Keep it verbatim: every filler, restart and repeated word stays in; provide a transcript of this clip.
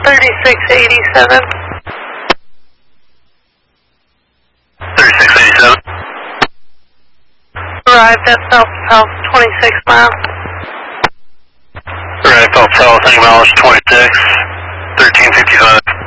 thirty-six eighty-seven. thirty-six eighty-seven. Arrived at South South twenty-six mile. Right, South South, any mileage twenty-six, thirteen fifty-five.